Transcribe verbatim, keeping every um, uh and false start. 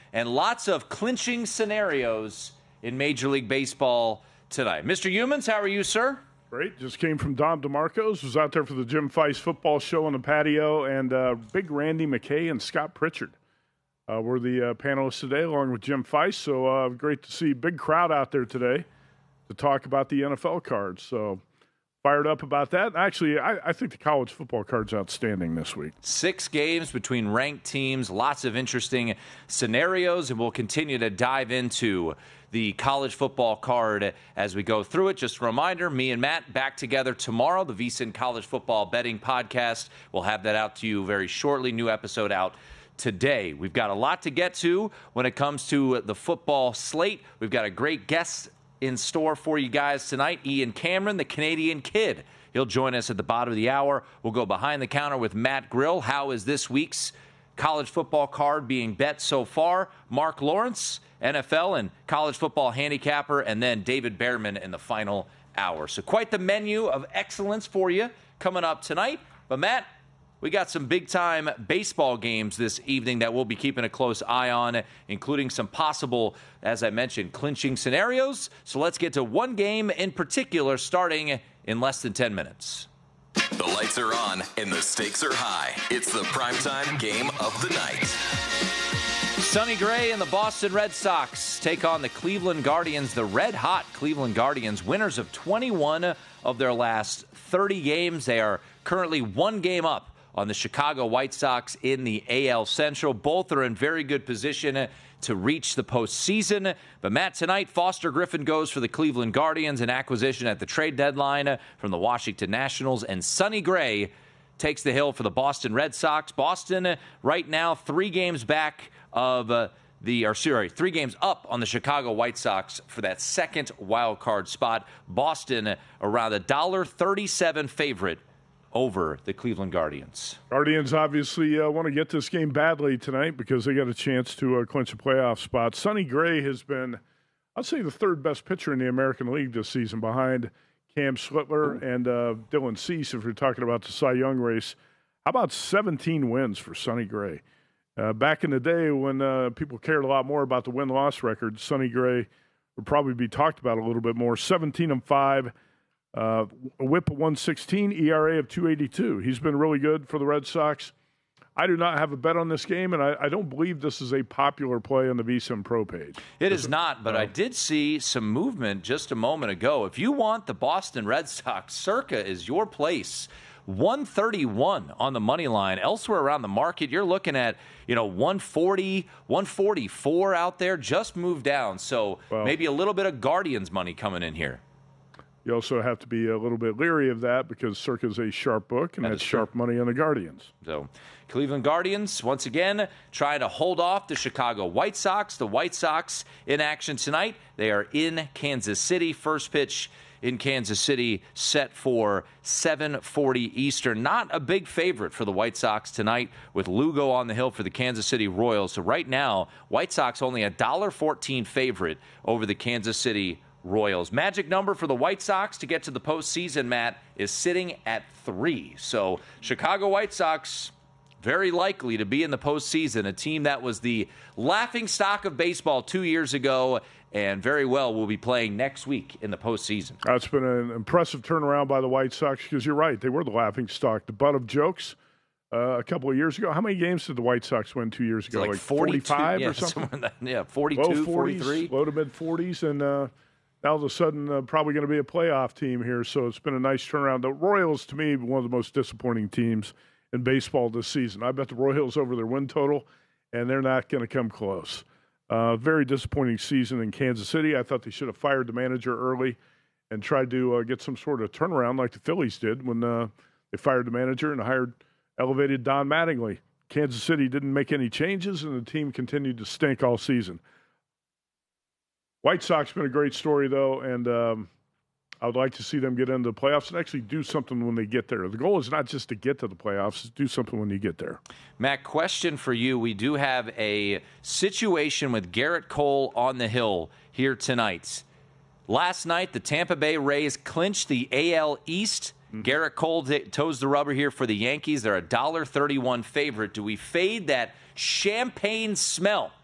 and lots of clinching scenarios in Major League Baseball tonight. Mister Humans, how are you, sir? Great. Just came from Dom DeMarco's. Was out there for the Jim Feist football show on the patio, and uh, big Randy McKay and Scott Pritchard uh, were the uh, panelists today, along with Jim Feist. So uh, great to see a big crowd out there today to talk about the N F L cards. So fired up about that. Actually, I, I think the college football card's outstanding this week. Six games between ranked teams, lots of interesting scenarios, and we'll continue to dive into the college football card as we go through it. Just a reminder, me and Matt back together tomorrow, the VSiN College Football Betting Podcast. We'll have that out to you very shortly. New episode out today. We've got a lot to get to when it comes to the football slate. We've got a great guest in store for you guys tonight, Ian Cameron, the Canadian Kid. He'll join us at the bottom of the hour. We'll go behind the counter with Matt Grill. How is this week's college football card being bet so far? Mark Lawrence, N F L and college football handicapper, and then David Behrman in the final hour. So quite the menu of excellence for you coming up tonight. But Matt, we got some big-time baseball games this evening that we'll be keeping a close eye on, including some possible, as I mentioned, clinching scenarios. So let's get to one game in particular starting in less than ten minutes. The lights are on and the stakes are high. It's the primetime game of the night. Sonny Gray and the Boston Red Sox take on the Cleveland Guardians, the red-hot Cleveland Guardians, winners of twenty-one of their last thirty games. They are currently one game up on the Chicago White Sox in the A L Central. Both are in very good position to reach the postseason. But, Matt, tonight, Foster Griffin goes for the Cleveland Guardians, an acquisition at the trade deadline from the Washington Nationals, and Sonny Gray takes the hill for the Boston Red Sox. Boston right now three games back of uh, the, or sorry, three games up on the Chicago White Sox for that second wild card spot. Boston around a one dollar thirty-seven favorite over the Cleveland Guardians. Guardians obviously uh, want to get this game badly tonight because they got a chance to uh, clinch a playoff spot. Sonny Gray has been, I'd say, the third best pitcher in the American League this season behind Cam Schlittler and uh, Dylan Cease, if you're talking about the Cy Young race. How about seventeen wins for Sonny Gray? Uh, back in the day when uh, people cared a lot more about the win-loss record, Sonny Gray would probably be talked about a little bit more. seventeen and five, uh, a whip of one sixteen, E R A of two eighty-two. He's been really good for the Red Sox. I do not have a bet on this game, and I, I don't believe this is a popular play on the VSiN Pro page. It is not, but uh, I did see some movement just a moment ago. If you want the Boston Red Sox, Circa is your place. one thirty-one on the money line. Elsewhere around the market, you're looking at, you know, one forty, one forty-four out there, just moved down. So well, maybe a little bit of Guardians money coming in here. You also have to be a little bit leery of that because Circa's a sharp book, and that that's sharp true. money on the Guardians. So Cleveland Guardians, once again, trying to hold off the Chicago White Sox. The White Sox in action tonight. They are in Kansas City. First pitch in Kansas City set for seven forty Eastern. Not a big favorite for the White Sox tonight with Lugo on the hill for the Kansas City Royals. So right now, White Sox only a one dollar fourteen favorite over the Kansas City Royals. Magic number for the White Sox to get to the postseason, Matt, is sitting at three. So Chicago White Sox very likely to be in the postseason, a team that was the laughingstock of baseball two years ago and very well will be playing next week in the postseason. That's been an impressive turnaround by the White Sox because you're right. They were the laughingstock, the butt of jokes uh, a couple of years ago. How many games did the White Sox win two years ago? Like, like forty-five yeah, or something? That, yeah, forty-two, low forties, forty-three. Low to mid-forties, and uh, now all of a sudden uh, probably going to be a playoff team here, so it's been a nice turnaround. The Royals, to me, one of the most disappointing teams in baseball this season. I bet the Royals over their win total, and they're not going to come close. Uh, very disappointing season in Kansas City. I thought they should have fired the manager early and tried to uh, get some sort of turnaround like the Phillies did when uh, they fired the manager and hired elevated Don Mattingly. Kansas City didn't make any changes, and the team continued to stink all season. White Sox been a great story, though, and um, I would like to see them get into the playoffs and actually do something when they get there. The goal is not just to get to the playoffs, it's do something when you get there. Matt, question for you. We do have a situation with Garrett Cole on the hill here tonight. Last night, the Tampa Bay Rays clinched the A L East. Mm-hmm. Garrett Cole t- toes the rubber here for the Yankees. They're a one dollar thirty-one favorite. Do we fade that champagne smell